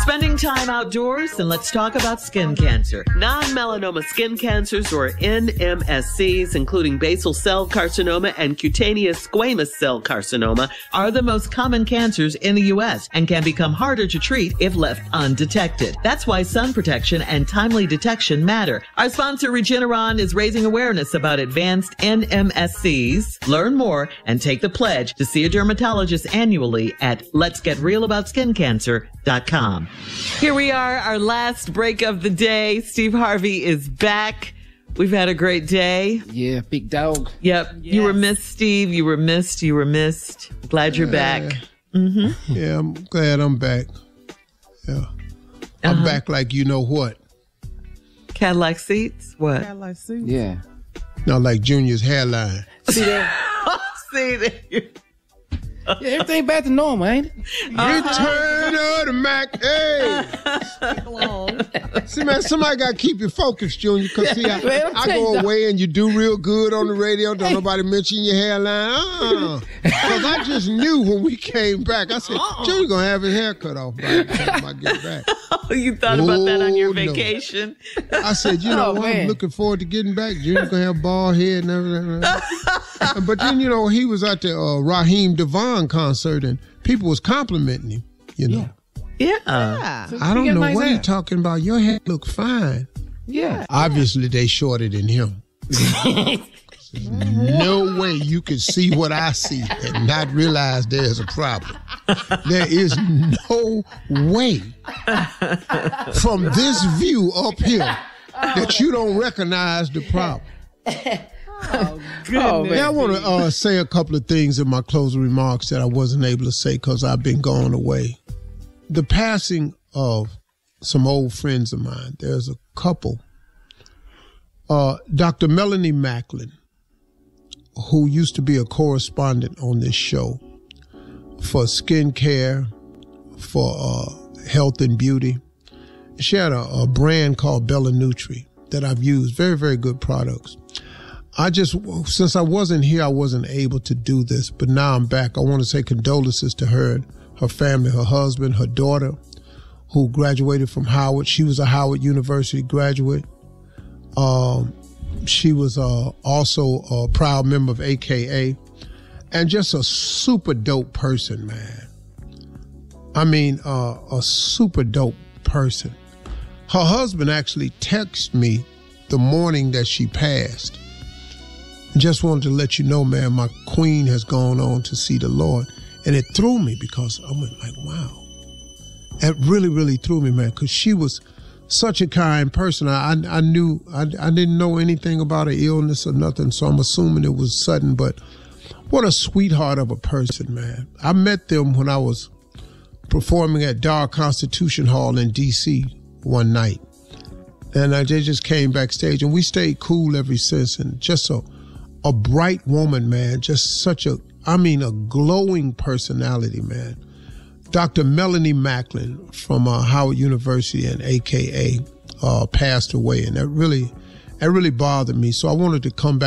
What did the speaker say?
Spending time outdoors, and let's talk about skin cancer. Non-melanoma skin cancers, or NMSCs, including basal cell carcinoma and cutaneous squamous cell carcinoma, are the most common cancers in the U.S. and can become harder to treat if left undetected. That's why sun protection and timely detection matter. Our sponsor, Regeneron, is raising awareness about advanced NMSCs. Learn more and take the pledge to see a dermatologist annually at letsgetrealaboutSkinCancer.com. Here we are, our last break of the day. Steve Harvey is back. We've had a great day. Yeah, big dog. Yep. Yes. You were missed, Steve. You were missed. Glad you're back. Mm-hmm. Yeah, I'm glad I'm back. Yeah. I'm back like you know what. Cadillac seats? What? Cadillac seats? Yeah. Not like Junior's hairline. See that? See that? Yeah, everything back to normal, ain't it? Return of the Mac. Hey. See, man, somebody got to keep you focused, Junior, because see, I go away and you do real good on the radio. Don't nobody mention your hairline. Because I just knew when we came back. I said, Junior going to have his hair cut off by the time I get back. Oh, you thought about that on your vacation? No. I said, you know what? I'm looking forward to getting back. Junior's going to have bald head and everything. But then, you know, he was at the Raheem Devon concert and people was complimenting him, you know. Yeah. I don't know what you're talking about. Your hair look fine. Yeah. Obviously, they shorter than him. No way you can see what I see and not realize there's a problem. There is no way from this view up here that you don't recognize the problem. Oh, goodness. Now, I want to say a couple of things in my closing remarks that I wasn't able to say because I've been gone away. The passing of some old friends of mine. There's a couple. Dr. Melanie Macklin, who used to be a correspondent on this show for skincare, for health and beauty. She had a brand called Bella Nutri that I've used. Very, very good products. Since I wasn't here, I wasn't able to do this, but now I'm back. I want to say condolences to her and her family, her husband, her daughter, who graduated from Howard. She was a Howard University graduate. She was also a proud member of AKA, and just a super dope person, man. I mean, a super dope person. Her husband actually texted me the morning that she passed. Just wanted to let you know, man, my queen has gone on to see the Lord. And it threw me because I went like, wow. It really, really threw me, man, because she was such a kind person. I didn't know anything about her illness or nothing, so I'm assuming it was sudden, but what a sweetheart of a person, man. I met them when I was performing at Dar Constitution Hall in D.C. one night. And they just came backstage, and we stayed cool ever since, and just a bright woman, man, just such a glowing personality, man. Dr. Melanie Macklin from Howard University and AKA passed away, and that really bothered me. So I wanted to come back